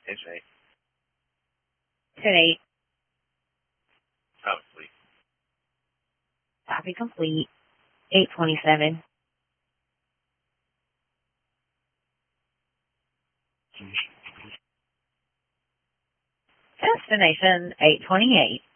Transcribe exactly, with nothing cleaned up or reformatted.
It's eight. ten eight. Probably. Copy complete. eight twenty-seven. Destination eight twenty-eight.